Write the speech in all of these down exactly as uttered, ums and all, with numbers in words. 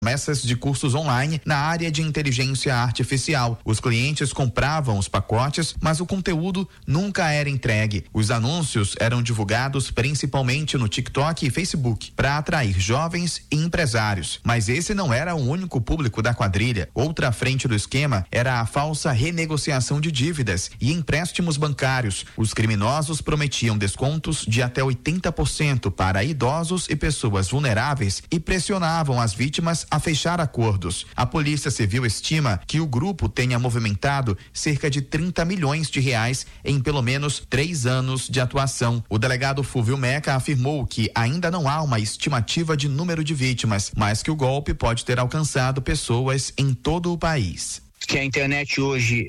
promessas de cursos online na área de inteligência artificial. Os clientes compravam os pacotes, mas o conteúdo nunca era entregue. Os anúncios eram divulgados principalmente no TikTok e Facebook para atrair jovens e empresários. Mas esse não era o único público da quadrilha. Outra frente do esquema era a falsa renegociação de dívidas e empréstimos bancários. Os criminosos prometiam descontos de até oitenta por cento para idosos e pessoas vulneráveis e pressionavam as vítimas a fechar acordos. A Polícia Civil estima que o grupo tenha movimentado cerca de trinta milhões de reais em pelo menos três anos de atuação. O delegado Fúvio Meca afirmou que ainda não há uma estimativa de número de vítimas, mas que o golpe pode ter alcançado pessoas em todo o país. Que a internet hoje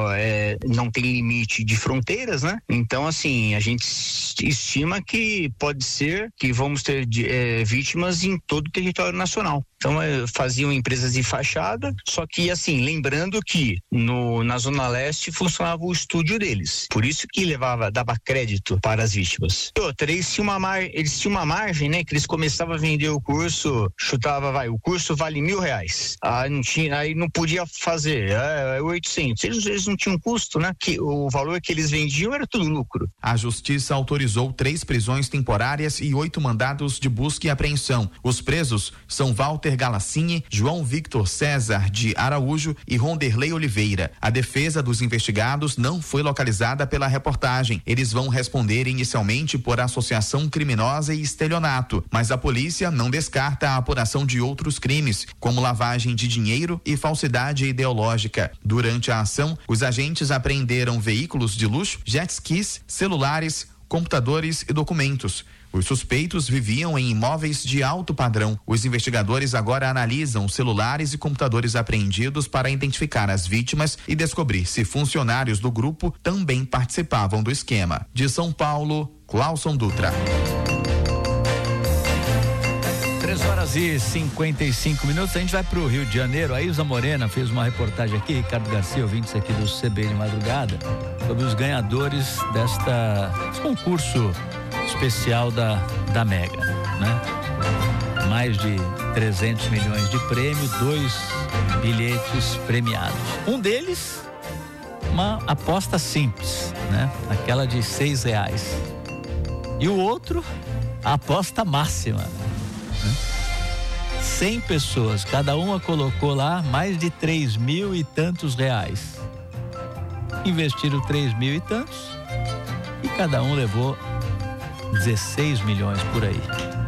é, não tem limite de fronteiras, né? Então, assim, a gente estima que pode ser que vamos ter é, vítimas em todo o território nacional. Então, é, faziam empresas de fachada, só que, assim, lembrando que no, na Zona Leste funcionava o estúdio deles. Por isso que levava, dava crédito para as vítimas. E outra, eles tinham uma, mar, eles tinham uma margem, né? Que eles começavam a vender o curso, chutava, vai, o curso vale mil reais. Aí não, tinha, aí não podia fazer. É, oitocentos. Eles, eles não tinham custo, né? Que o valor que eles vendiam era tudo lucro. A justiça autorizou três prisões temporárias e oito mandados de busca e apreensão. Os presos são Walter Galassini, João Victor César de Araújo e Ronderley Oliveira. A defesa dos investigados não foi localizada pela reportagem. Eles vão responder inicialmente por associação criminosa e estelionato, mas a polícia não descarta a apuração de outros crimes, como lavagem de dinheiro e falsidade ideológica. Durante a ação, os agentes apreenderam veículos de luxo, jet skis, celulares, computadores e documentos. Os suspeitos viviam em imóveis de alto padrão. Os investigadores agora analisam celulares e computadores apreendidos para identificar as vítimas e descobrir se funcionários do grupo também participavam do esquema. De São Paulo, Cláuson Dutra. três horas e cinquenta e cinco minutos, a gente vai pro Rio de Janeiro. A Ilza Morena fez uma reportagem aqui, Ricardo Garcia, ouvintes aqui do C B de Madrugada, sobre os ganhadores desta, desse concurso especial da, da Mega, né? Mais de trezentos milhões de prêmio, dois bilhetes premiados. Um deles, uma aposta simples, né? Aquela de seis reais. E o outro, a aposta máxima. cem pessoas, cada uma colocou lá mais de três mil e tantos reais. Investiram três mil e tantos e cada um levou dezesseis milhões por aí.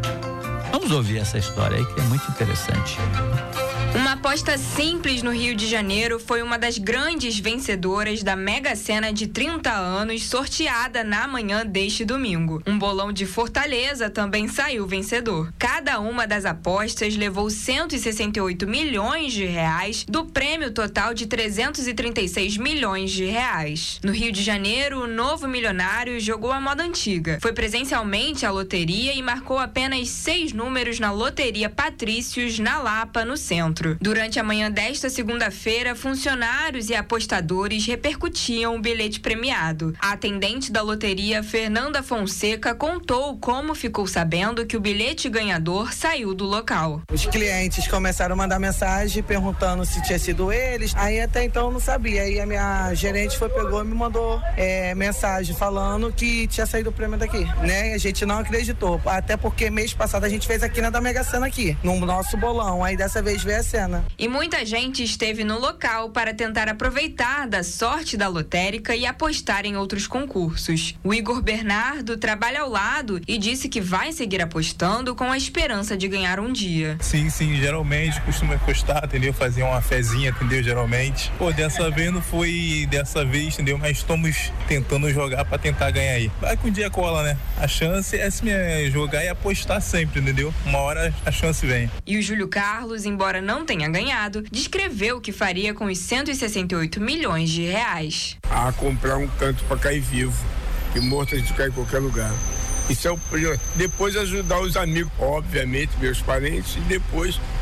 Vamos ouvir essa história aí que é muito interessante. Uma aposta simples no Rio de Janeiro foi uma das grandes vencedoras da Mega Sena de trinta anos, sorteada na manhã deste domingo. Um bolão de Fortaleza também saiu vencedor. Cada uma das apostas levou cento e sessenta e oito milhões de reais do prêmio total de trezentos e trinta e seis milhões de reais. No Rio de Janeiro, o novo milionário jogou a moda antiga. Foi presencialmente à loteria e marcou apenas seis números na Loteria Patrícios, na Lapa, no centro. Durante a manhã desta segunda-feira, funcionários e apostadores repercutiam o bilhete premiado. A atendente da loteria, Fernanda Fonseca, contou como ficou sabendo que o bilhete ganhador saiu do local. Os clientes começaram a mandar mensagem perguntando se tinha sido eles, aí até então eu não sabia. Aí a minha gerente foi, pegou e me mandou é, mensagem falando que tinha saído o prêmio daqui, né? E a gente não acreditou, até porque mês passado a gente fez aqui na da Mega Sena aqui, no nosso bolão, aí dessa vez veio a cena. E muita gente esteve no local para tentar aproveitar da sorte da lotérica e apostar em outros concursos. O Igor Bernardo trabalha ao lado e disse que vai seguir apostando com a esperança de ganhar um dia. Sim, sim, geralmente costumo apostar, entendeu? Fazer uma fezinha, entendeu? Geralmente. Pô, dessa vez não foi dessa vez, entendeu? Mas estamos tentando jogar para tentar ganhar aí. Vai que um dia cola, né? A chance é assim, é jogar e apostar sempre, entendeu? Uma hora a chance vem. E o Júlio Carlos, embora não tenha ganhado, descreveu o que faria com os cento e sessenta e oito milhões de reais. A comprar um canto para cair vivo, e morto a gente cai em qualquer lugar. Isso é o depois ajudar os amigos, obviamente, meus parentes, e depois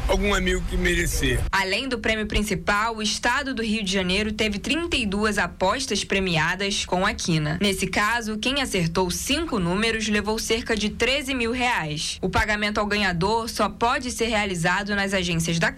algum amigo que merecer. Além do prêmio principal, o estado do Rio de Janeiro teve trinta e duas apostas premiadas com a quina. Nesse caso, quem acertou cinco números levou cerca de treze mil reais. O pagamento ao ganhador só pode ser realizado nas agências da